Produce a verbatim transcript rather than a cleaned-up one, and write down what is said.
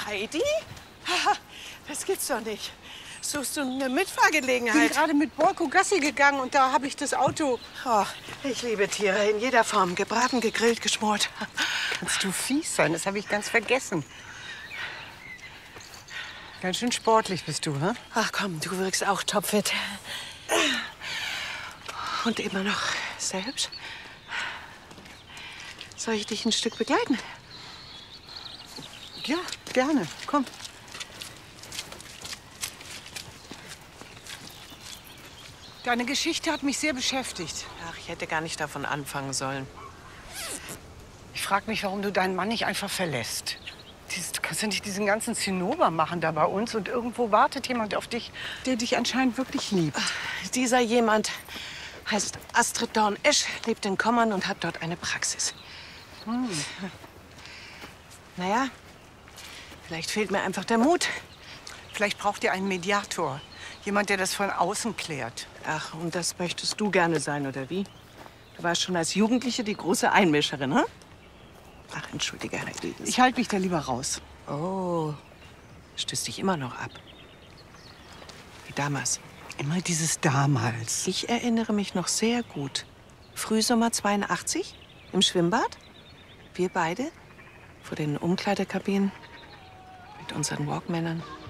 Heidi? Das gibt's doch nicht. Suchst du eine Ich Mitfahrgelegenheit? bin gerade mit Borko Gassi gegangen und da habe ich das Auto. Oh, ich liebe Tiere in jeder Form. Gebraten, gegrillt, geschmort. Kannst du fies sein? Das habe ich ganz vergessen. Ganz schön sportlich bist du, hä? Ach komm, du wirkst auch topfit. Und immer noch selbst. Soll ich dich ein Stück begleiten? Ja, gerne. Komm. Deine Geschichte hat mich sehr beschäftigt. Ach, ich hätte gar nicht davon anfangen sollen. Ich frage mich, warum du deinen Mann nicht einfach verlässt. Dieses, du kannst ja nicht diesen ganzen Zinnober machen da bei uns und irgendwo wartet jemand auf dich, der dich anscheinend wirklich liebt. Dieser jemand heißt Astrid Dorn-Esch, lebt in Kommern und hat dort eine Praxis. Hm. Naja, vielleicht fehlt mir einfach der Mut. Vielleicht braucht ihr einen Mediator. Jemand, der das von außen klärt. Ach, und das möchtest du gerne sein, oder wie? Du warst schon als Jugendliche die große Einmischerin, hm? Ach, entschuldige, Heidi. Ich halte mich da lieber raus. Oh, stößt dich immer noch ab. Wie damals. Immer dieses damals. Ich erinnere mich noch sehr gut. Frühsommer zweiundachtzig, im Schwimmbad. Wir beide vor den Umkleidekabinen mit unseren Walkmännern.